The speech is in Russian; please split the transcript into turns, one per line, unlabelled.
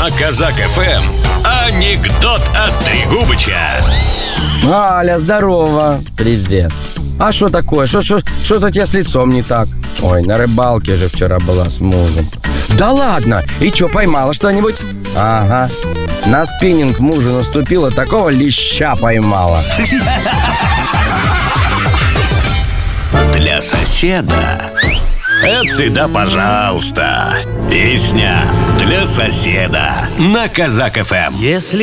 На Казак ФМ анекдот от Трегубыча.
Галя, здорово.
Привет.
А что такое? Что у тебя с лицом не так? Ой, на рыбалке же вчера была с мужем. Да ладно? И что, поймала что-нибудь? Ага. На спиннинг мужу наступила, такого леща поймала.
Для соседа. Отсюда, пожалуйста. Песня для соседа на Казак ФМ.
Если